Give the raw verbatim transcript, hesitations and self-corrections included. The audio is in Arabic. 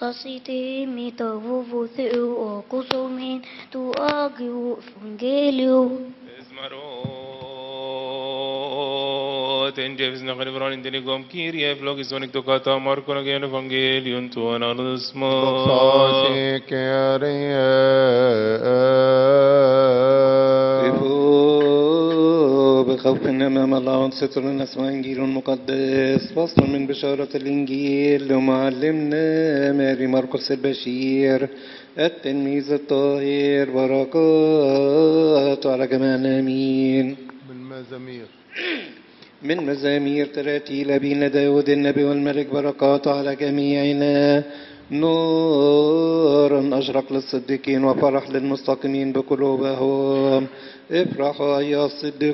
Sasite mita vuvu theu o kusomin tu agiu evangelio. Esmarot en Jevis na kanibran in denigom Kyrie vlogis onik tokata Marko na gen evangelion tu anarusmo. Doxasi Kyrie. بخوف أمام الله ونستر نسمع إنجيل مقدس فصل من بشارة الإنجيل لمعلمنا ماري مرقس البشير التلميذ الطاهر بركات على جميعنا آمين. من مزامير من مزامير تراتيل أبينا داود النبي والملك بركات على جميعنا. نورا أشرق للصديقين وفرح للمستقيمين بقلوبهم. افرحوا أيها الصديقين